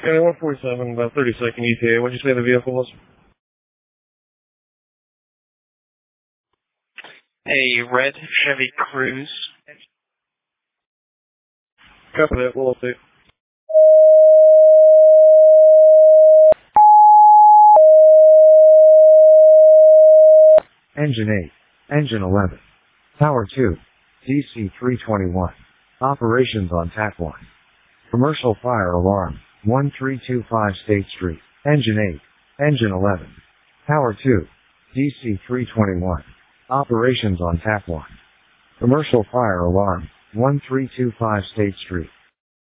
Yeah, 147, about 32nd ETA. What'd you say the vehicle was? A red Chevy Cruze. Copy that. We'll update. Engine 8. Engine 11. Power 2. DC 321. Operations on TAC 1. Commercial fire alarm. 1325 State Street. Engine 8. Engine 11. Power 2. DC 321. Operations on TAC 1. Commercial fire alarm. 1325 State Street.